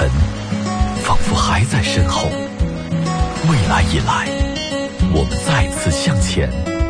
尘仿佛还在身后，未来已来，我们再次向前。